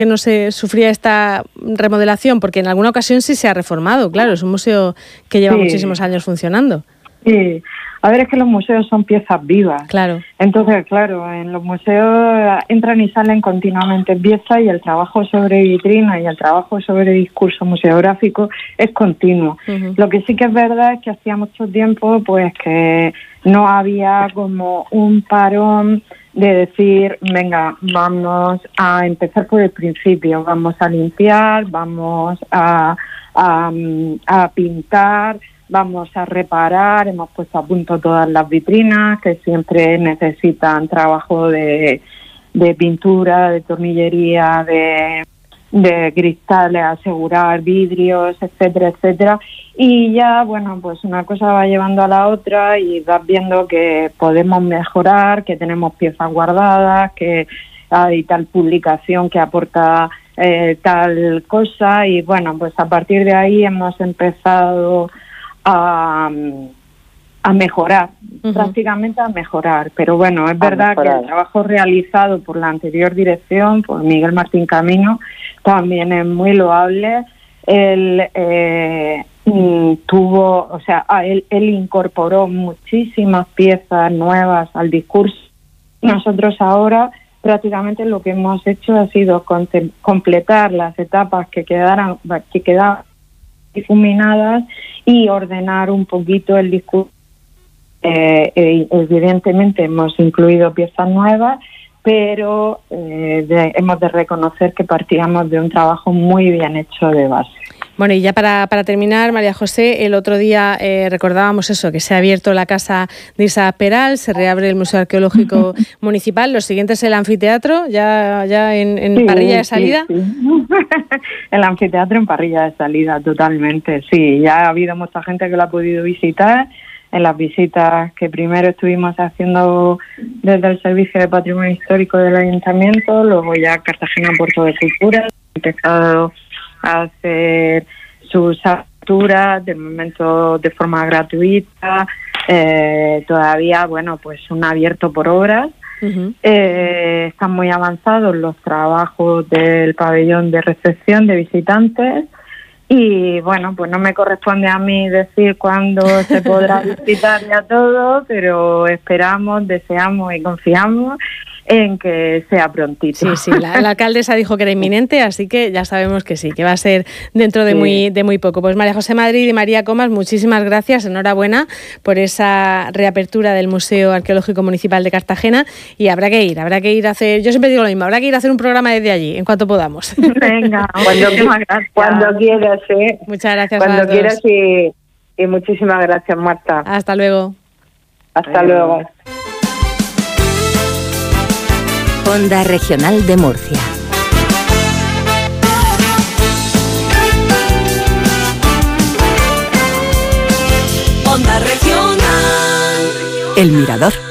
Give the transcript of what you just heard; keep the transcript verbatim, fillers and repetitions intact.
que no se sufría esta remodelación? Porque en alguna ocasión sí se ha reformado, claro, es un museo que lleva sí. muchísimos años funcionando. Sí, a ver, es que los museos son piezas vivas. Claro. Entonces, claro, en los museos entran y salen continuamente piezas y el trabajo sobre vitrina y el trabajo sobre discurso museográfico es continuo. Uh-huh. Lo que sí que es verdad es que hacía mucho tiempo pues que no había como un parón de decir, venga, vamos a empezar por el principio, vamos a limpiar, vamos a, a, a pintar, vamos a reparar, hemos puesto a punto todas las vitrinas que siempre necesitan trabajo de, de pintura, de tornillería, de, de cristales, asegurar vidrios, etcétera, etcétera. Y ya, bueno, pues una cosa va llevando a la otra y vas viendo que podemos mejorar, que tenemos piezas guardadas, que hay tal publicación que aporta eh, tal cosa y bueno, pues a partir de ahí hemos empezado a, a mejorar, uh-huh. prácticamente a mejorar, pero bueno, es a verdad mejorar. Que el trabajo realizado por la anterior dirección, por Miguel Martín Camino, también es muy loable. Él eh, tuvo, o sea, él, él incorporó muchísimas piezas nuevas al discurso. Nosotros ahora prácticamente lo que hemos hecho ha sido completar las etapas que quedaran, que quedaban difuminadas y ordenar un poquito el discurso. Eh, eh, evidentemente hemos incluido piezas nuevas, pero eh, de, hemos de reconocer que partíamos de un trabajo muy bien hecho de base. Bueno, y ya para, para terminar, María José, el otro día eh, recordábamos eso, que se ha abierto la casa de Isa Peral, se reabre el Museo Arqueológico Municipal, lo siguiente es el anfiteatro, ya, ya en, en sí, parrilla de salida. Sí, sí. El anfiteatro en parrilla de salida, totalmente, sí, ya ha habido mucha gente que lo ha podido visitar. En las visitas que primero estuvimos haciendo desde el Servicio de Patrimonio Histórico del Ayuntamiento, luego ya Cartagena Puerto de Cultura, ha empezado a hacer sus aperturas, de momento de forma gratuita, eh, todavía, bueno, pues un abierto por obras. Uh-huh. Eh, están muy avanzados los trabajos del pabellón de recepción de visitantes. Y bueno, pues no me corresponde a mí decir cuándo se podrá visitar ya todo, pero esperamos, deseamos y confiamos en que sea prontito. Sí, sí, la, la alcaldesa dijo que era inminente, así que ya sabemos que sí, que va a ser dentro de, sí. muy, de muy poco. Pues María José Madrid y María Comas, muchísimas gracias, enhorabuena por esa reapertura del Museo Arqueológico Municipal de Cartagena y habrá que ir, habrá que ir a hacer, yo siempre digo lo mismo, habrá que ir a hacer un programa desde allí, en cuanto podamos. Venga, cuando, cuando quieras, ¿eh? Muchas gracias cuando a las quieras dos. y, y muchísimas gracias, Marta. Hasta luego. Hasta Adiós. Luego. Onda Regional de Murcia. Onda Regional. El Mirador.